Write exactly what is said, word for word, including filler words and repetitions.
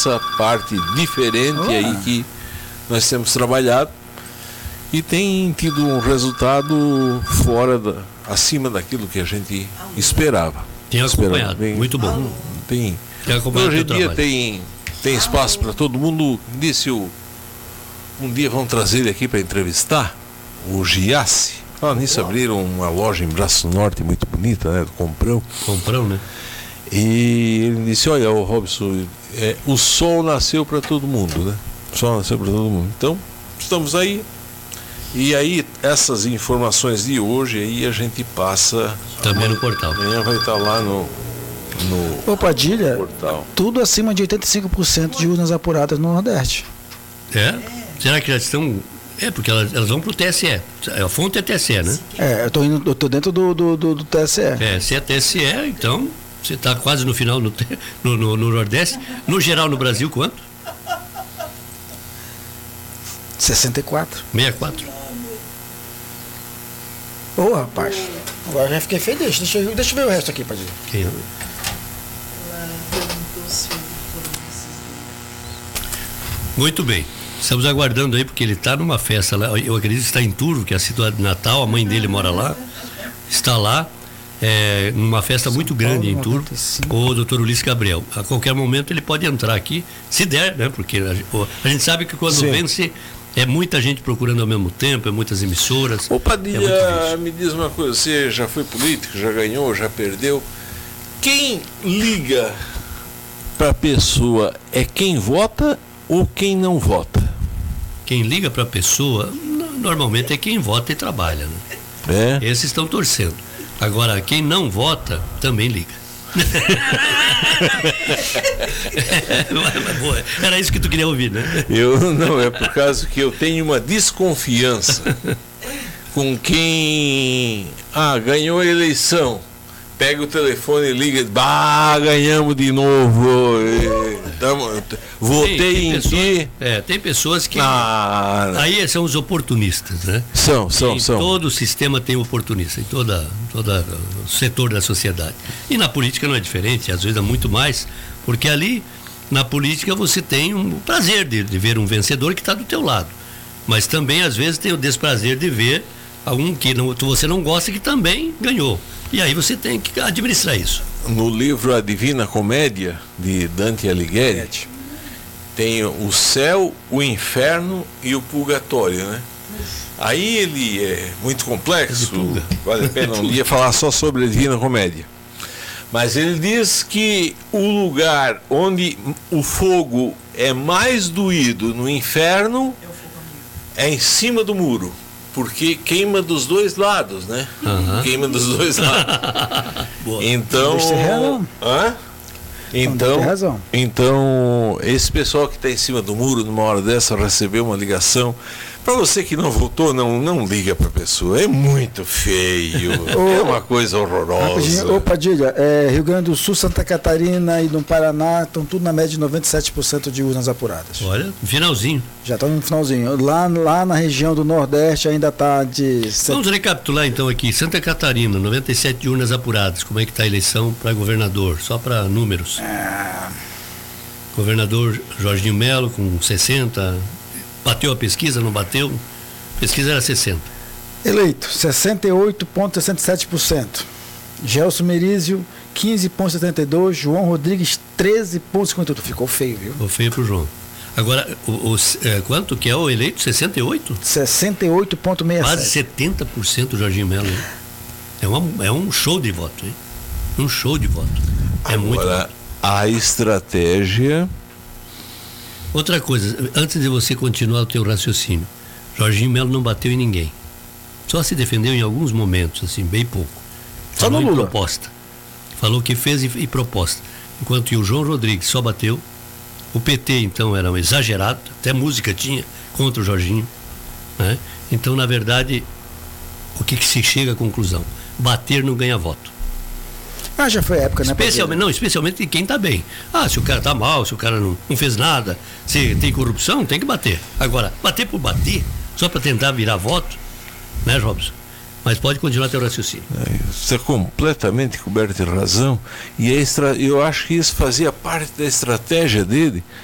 essa parte diferente oh. aí que nós temos trabalhado e tem tido um resultado fora da, acima daquilo que a gente esperava. Tem acompanhado, tem, muito bom. Tem, tem acompanhado hoje em dia tem, tem espaço para todo mundo. Disse o, um dia vão trazer ele aqui para entrevistar o Giassi. Ah, nisso abriram uma loja em Braço Norte muito bonita, né? Do Comprão. Comprão, né? E ele disse, olha, o Robson, é, o sol nasceu para todo mundo, né? O sol nasceu para todo mundo. Então, estamos aí. E aí, essas informações de hoje, aí a gente passa... Também no portal. Amanhã vai estar lá no, no Ô, Padilha, portal. Tudo acima de oitenta e cinco por cento de urnas apuradas no Nordeste. É? Será que já estão... É, porque elas, elas vão para o T S E. A fonte é T S E, né? É, eu tô, indo, eu tô dentro do, do, do, do T S E. É, se é T S E, então você está quase no final no, no, no, no Nordeste. No geral, no Brasil, quanto? sessenta e quatro. sessenta e quatro. Ô, oh, rapaz, agora já fiquei feliz. Deixa eu, deixa eu ver o resto aqui, Padilha. Quem? Muito bem. Estamos aguardando aí, porque ele está numa festa lá. Eu acredito que está em Turvo, que é a cidade de Natal. A mãe dele mora lá. Está lá, é, numa festa São muito grande Paulo, em Turvo. O doutor Ulisses Gabriel. A qualquer momento ele pode entrar aqui, se der, né? Porque a, a gente sabe que quando Sim. vence. É muita gente procurando ao mesmo tempo, é muitas emissoras. Ô Padilha, é me diz uma coisa, você já foi político, já ganhou, já perdeu. Quem liga para a pessoa é quem vota ou quem não vota? Quem liga para a pessoa, normalmente é quem vota e trabalha, né? É. Esses estão torcendo. Agora, quem não vota, também liga. Era isso que tu queria ouvir, né? Eu não, é por causa que eu tenho uma desconfiança com quem ah, ganhou a eleição, pega o telefone e liga, bah, ganhamos de novo, tamo, votei tem, tem em pessoas, ti. É, tem pessoas que ah, aí são os oportunistas, né? São, são, em são. Todo o sistema tem oportunista, em toda, toda o setor da sociedade. E na política não é diferente, às vezes é muito mais, porque ali na política você tem um prazer de, de ver um vencedor que está do teu lado, mas também às vezes tem o desprazer de ver algum que não, você não gosta que também ganhou. E aí você tem que administrar isso. No livro A Divina Comédia, de Dante Alighieri, tem o céu, o inferno e o purgatório, né? Aí ele é muito complexo, vale a pena um dia falar só sobre a Divina Comédia. Mas ele diz que o lugar onde o fogo é mais doído no inferno é em cima do muro. Porque queima dos dois lados, né? Uhum. Queima dos dois lados. Então, hã? Então, então, esse pessoal que está em cima do muro numa hora dessa recebeu uma ligação. Para você que não votou, não, não liga para a pessoa. É muito feio. É uma coisa horrorosa. Ô Padilha, é, Rio Grande do Sul, Santa Catarina e no Paraná estão tudo na média de noventa e sete por cento de urnas apuradas. Olha, finalzinho. Já está no finalzinho. Lá, lá na região do Nordeste ainda está de... Vamos recapitular então aqui. Santa Catarina, noventa e sete urnas apuradas. Como é que está a eleição para governador? Só para números. É... Governador Jorginho Melo com sessenta... Bateu a pesquisa, não bateu? A pesquisa era sessenta. Eleito, sessenta e oito vírgula sessenta e sete por cento. Gelson Merizio, quinze vírgula setenta e dois por cento. João Rodrigues, treze vírgula cinquenta e oito por cento. Ficou feio, viu? Ficou feio pro João. Agora, o, o, é, quanto que é o eleito? sessenta e oito? sessenta e oito vírgula sessenta e sete. Quase setenta por cento Jorginho Melo. Hein? É, uma, é um show de voto, hein? Um show de voto. É Agora, muito voto. A estratégia... Outra coisa, antes de você continuar o teu raciocínio, Jorginho Melo não bateu em ninguém. Só se defendeu em alguns momentos, assim, bem pouco. Só no Lula. Proposta. Falou que fez e, e proposta. Enquanto que o João Rodrigues só bateu. O P T, então, era um exagerado, até música tinha contra o Jorginho. Né? Então, na verdade, o que, que se chega à conclusão? Bater não ganha voto. Ah, já foi época, né? Especialmente, não, especialmente de quem está bem. Ah, se o cara está mal, se o cara não, não fez nada, se tem corrupção, tem que bater. Agora, bater por bater, só para tentar virar voto, né, Robson? Mas pode continuar teu raciocínio. É, você é completamente coberto de razão. E a extra, eu acho que isso fazia parte da estratégia dele